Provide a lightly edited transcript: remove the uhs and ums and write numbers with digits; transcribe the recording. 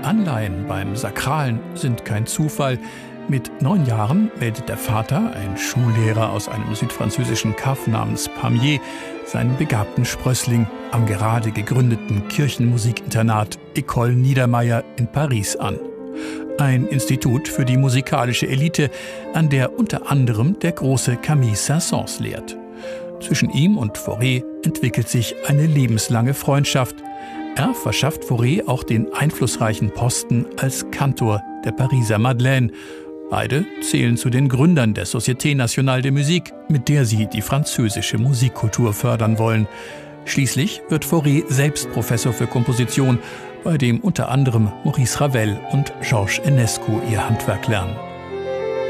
Anleihen beim Sakralen sind kein Zufall. Mit 9 Jahren meldet der Vater, ein Schullehrer aus einem südfranzösischen Kaff namens Pamiers, seinen begabten Sprössling am gerade gegründeten Kirchenmusikinternat École Niedermeyer in Paris an. Ein Institut für die musikalische Elite, an der unter anderem der große Camille Saint-Saëns lehrt. Zwischen ihm und Fauré entwickelt sich eine lebenslange Freundschaft. Er verschafft Fauré auch den einflussreichen Posten als Kantor der Pariser Madeleine. Beide zählen zu den Gründern der Société Nationale de Musique, mit der sie die französische Musikkultur fördern wollen. Schließlich wird Fauré selbst Professor für Komposition, bei dem unter anderem Maurice Ravel und Georges Enescu ihr Handwerk lernen.